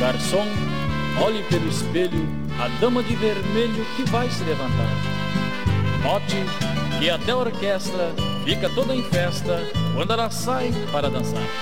Garçom, olhe pelo espelho a dama de vermelho que vai se levantar. Note que até a orquestra fica toda em festa quando ela sai para dançar.